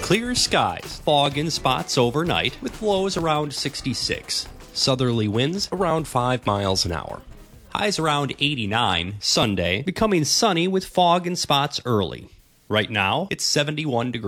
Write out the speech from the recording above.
Clear skies, fog in spots overnight with lows around 66. Southerly winds around 5 miles an hour. Highs around 89. Sunday, becoming sunny with fog in spots early. Right now, it's 71 degrees.